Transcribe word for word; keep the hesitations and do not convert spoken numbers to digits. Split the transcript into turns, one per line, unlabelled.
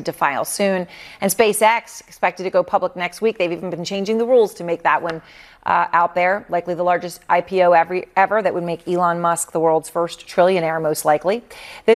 to file soon. And SpaceX expected to go public next week. They've even been changing the rules to make that one uh, out there. Likely the largest I P O ever, ever that would make Elon Musk the world's first trillionaire, most likely. The